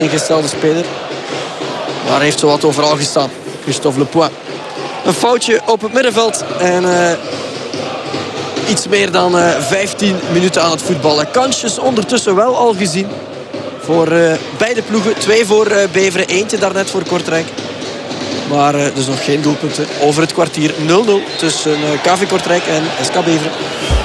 ingestelde speler. Maar hij heeft zo wat overal gestaan. Christophe Lepoint. Een foutje op het middenveld. En iets meer dan 15 minuten aan het voetballen. Kansjes ondertussen wel al gezien. Voor beide ploegen. 2 voor Beveren. Eentje daarnet voor Kortrijk. Maar dus nog geen doelpunten. Over het kwartier 0-0 tussen KV Kortrijk en SK Beveren.